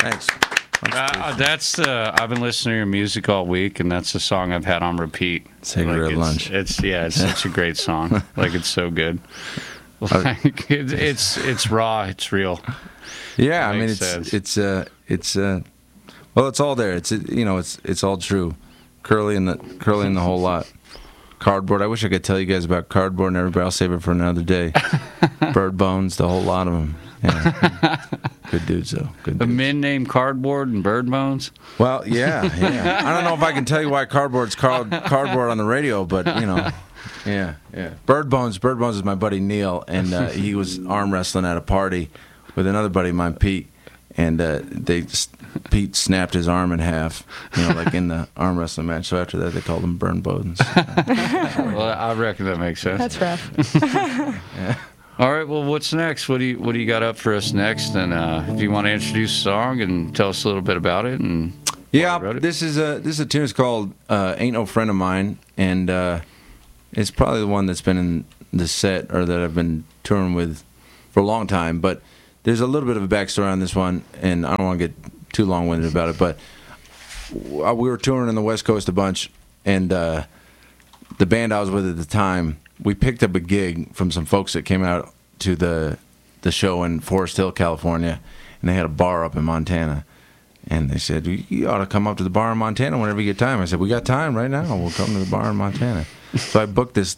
Thanks. I've been listening to your music all week, and that's the song I've had on repeat. Cigarette lunch. It's such a great song. Like, it's so good. Like, it's raw. It's real. Yeah, I mean, it's well, it's all there. It's all true. Curly and the whole lot. Cardboard. I wish I could tell you guys about Cardboard and everybody. I'll save it for another day. Bird Bones, the whole lot of them. Yeah. Good dudes, though. Good dudes. The men named Cardboard and Bird Bones? Well, yeah. I don't know if I can tell you why Cardboard's called Cardboard on the radio, but, yeah. Bird Bones is my buddy Neil, and he was arm wrestling at a party with another buddy of mine, Pete, and Pete snapped his arm in half, like in the arm wrestling match. So after that, they called him Burn Bones. Well, I reckon that makes sense. That's rough. Yeah. All right. Well, what's next? What do you got up for us next? And if you want to introduce the song and tell us a little bit about it, and this is a tune. It's called "Ain't No Friend of Mine," and it's probably the one that's been in the set or that I've been touring with for a long time. But there's a little bit of a backstory on this one, and I don't want to get too long-winded about it. But we were touring on the West Coast a bunch, and the band I was with at the time, we picked up a gig from some folks that came out to the show in Forest Hill, California, and they had a bar up in Montana. And they said, you ought to come up to the bar in Montana whenever you get time. I said, we got time right now. We'll come to the bar in Montana. So I booked this,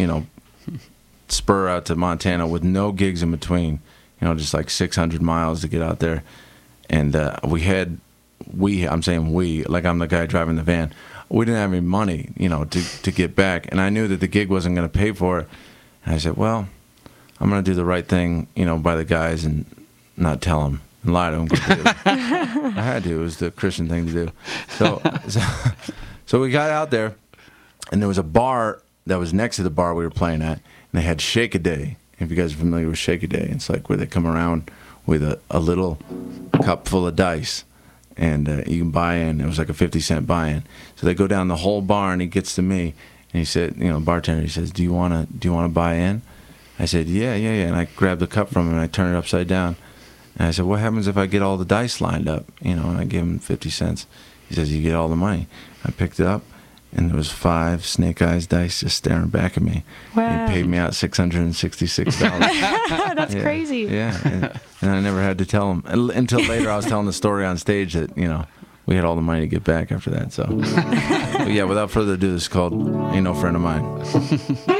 spur out to Montana with no gigs in between, just like 600 miles to get out there. And I'm saying we, like I'm the guy driving the van. We didn't have any money, to get back. And I knew that the gig wasn't going to pay for it. And I said, well, I'm going to do the right thing, by the guys and not tell them and lie to them. I had to. It was the Christian thing to do. So we got out there, and there was a bar that was next to the bar we were playing at, and they had Shake a Day. If you guys are familiar with Shake a Day, it's like where they come around with a little cup full of dice. And you can buy in. It was like a 50-cent buy-in. So they go down the whole bar, and he gets to me, and he said, bartender, he says, do you want to buy in? I said, yeah. And I grabbed the cup from him, and I turned it upside down. And I said, what happens if I get all the dice lined up? And I give him 50 cents. He says, you get all the money. I picked it up, and there was 5 snake eyes dice just staring back at me. Wow. He paid me out $666. That's crazy. Yeah, and I never had to tell him until later. I was telling the story on stage that we had all the money to get back after that. So, but yeah, without further ado, this is called "Ain't No Friend of Mine."